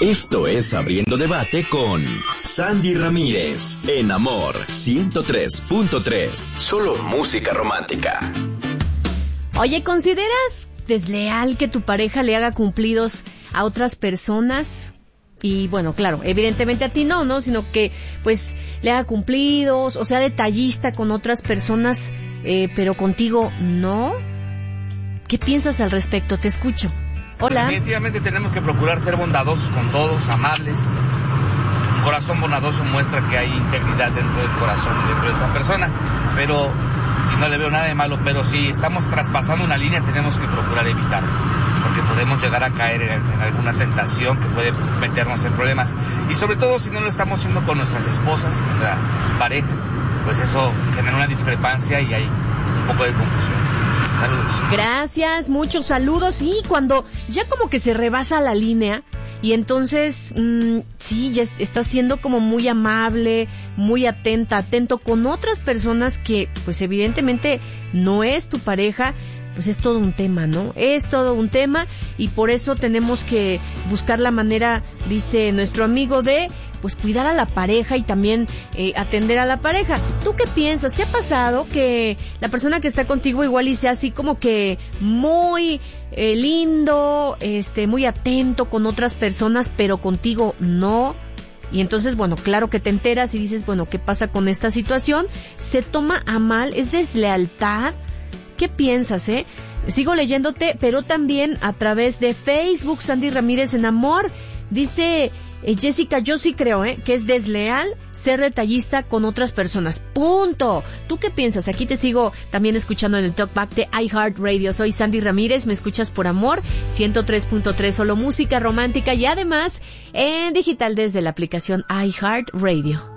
Esto es Abriendo Debate con Sandy Ramírez, en Amor 103.3. Solo música romántica. Oye, ¿consideras desleal que tu pareja le haga cumplidos a otras personas? Y bueno, claro, evidentemente a ti no, sino que pues le haga cumplidos, o sea, detallista con otras personas, pero contigo no. ¿Qué piensas al respecto? Te escucho. Hola. Definitivamente tenemos que procurar ser bondadosos con todos, amables. Un corazón bondadoso muestra que hay integridad dentro del corazón, dentro de esa persona, pero, y no le veo nada de malo, pero si estamos traspasando una línea tenemos que procurar evitarlo, porque podemos llegar a caer en alguna tentación que puede meternos en problemas. Y sobre todo si no lo estamos haciendo con nuestras esposas, nuestra pareja, pues eso genera una discrepancia y hay un poco de confusión. Saludos. Gracias, muchos saludos. Y cuando ya como que se rebasa la línea y entonces, sí, ya está siendo como muy amable, muy atento con otras personas que pues evidentemente no es tu pareja, pues es todo un tema, ¿no? Es todo un tema y por eso tenemos que buscar la manera, dice nuestro amigo, de pues cuidar a la pareja y también atender a la pareja. ¿Tú qué piensas? ¿Te ha pasado que la persona que está contigo igual y sea así como que muy lindo, muy atento con otras personas, pero contigo no? Y entonces, bueno, claro que te enteras y dices, bueno, ¿qué pasa con esta situación? ¿Se toma a mal? ¿Es deslealtad? ¿Qué piensas, Sigo leyéndote, pero también a través de Facebook, Sandy Ramírez en Amor. Dice Jessica, yo sí creo, que es desleal ser detallista con otras personas. Punto. ¿Tú qué piensas? Aquí te sigo también escuchando en el Talkback de iHeartRadio. Soy Sandy Ramírez, me escuchas por Amor 103.3, solo música romántica y además en digital desde la aplicación iHeartRadio.